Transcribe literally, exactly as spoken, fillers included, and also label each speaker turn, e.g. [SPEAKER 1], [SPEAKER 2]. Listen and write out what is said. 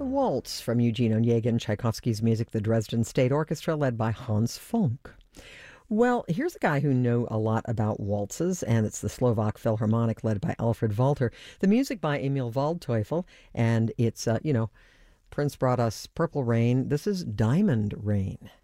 [SPEAKER 1] Waltz from Eugene Onegin, Tchaikovsky's music, the Dresden State Orchestra, led by Hans Funk. Well, here's a guy who knew a lot about waltzes, and it's the Slovak Philharmonic led by Alfred Walter. The music by Emil Waldteufel, and it's, uh, you know, Prince brought us Purple Rain. This is Diamond Rain.